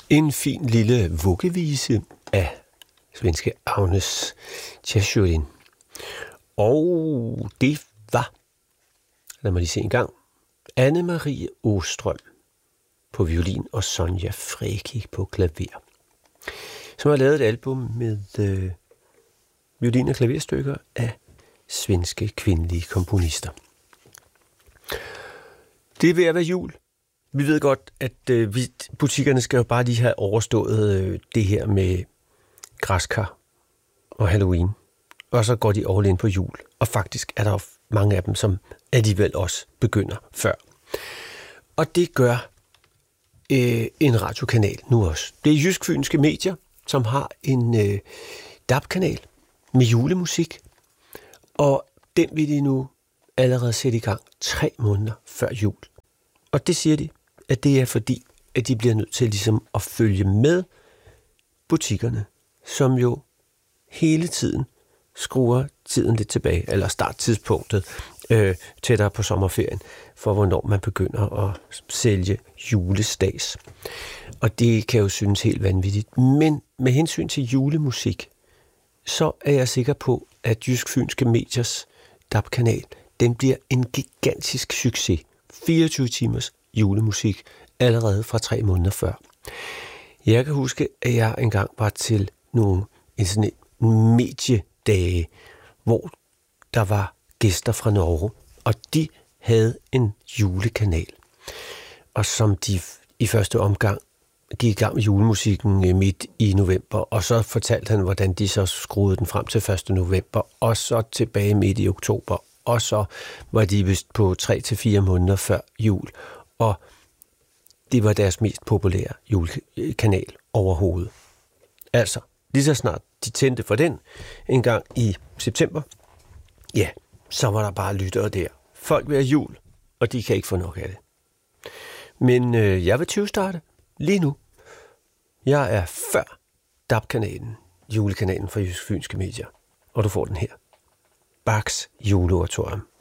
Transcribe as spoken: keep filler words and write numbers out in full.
En fin lille vuggevise af svenske Agnes Tjæsjørin. Og det var, lad mig lige se en gang, Anne-Marie Åstrøm på violin og Sonja Freki på klaver, som har lavet et album med øh, violin- og klaverstykker af svenske kvindelige komponister. Det er ved at være jul. Vi ved godt, at øh, vi, butikkerne skal jo bare lige have overstået øh, det her med græskar og Halloween. Og så går de all in på jul. Og faktisk er der jo mange af dem, som alligevel også begynder før. Og det gør øh, en radiokanal nu også. Det er Jysk Fynske Medier, som har en øh, D A B-kanal med julemusik. Og den vil de nu allerede sætte i gang tre måneder før jul. Og det siger de, at det er fordi, at de bliver nødt til ligesom at følge med butikkerne, som jo hele tiden skruer tiden lidt tilbage, eller starttidspunktet øh, tættere på sommerferien, for hvornår man begynder at sælge julestads. Og det kan jo synes helt vanvittigt. Men med hensyn til julemusik, så er jeg sikker på, at Jysk Fynske Mediers D A B-kanal, den bliver en gigantisk succes. fireogtyve timers julemusik allerede fra tre måneder før. Jeg kan huske, at jeg engang var til nogle en sådan en mediedage, hvor der var gæster fra Norge, og de havde en julekanal. Og som de i første omgang gik i gang med julemusikken midt i november, og så fortalte han, hvordan de så skruede den frem til første november, og så tilbage midt i oktober, og så var de vist på tre til fire måneder før jul, og det var deres mest populære julekanal overhovedet. Altså, lige så snart de tændte for den en gang i september, ja, så var der bare lyttere der. Folk vil have jul, og de kan ikke få nok af det. Men øh, jeg vil tyve-starte lige nu. Jeg er før D A B-kanalen, julekanalen fra Jysk Fynske Medier, og du får den her. Bachs juleoratorium.